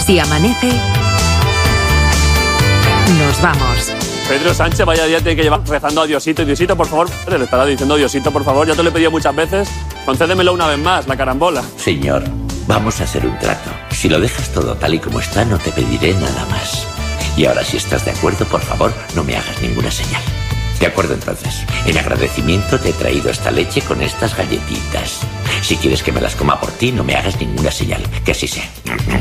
Si amanece, nos vamos. Pedro Sánchez, vaya día tiene que llevar rezando a Diosito. Y Diosito, por favor, le estará diciendo Diosito, por favor, ya te lo he pedido muchas veces. Concédemelo una vez más, la carambola. Señor, vamos a hacer un trato. Si lo dejas todo tal y como está, no te pediré nada más. Y ahora, si estás de acuerdo, por favor, no me hagas ninguna señal. De acuerdo, entonces. En agradecimiento te he traído esta leche con estas galletitas. Si quieres que me las coma por ti, no me hagas ninguna señal. Que así sea.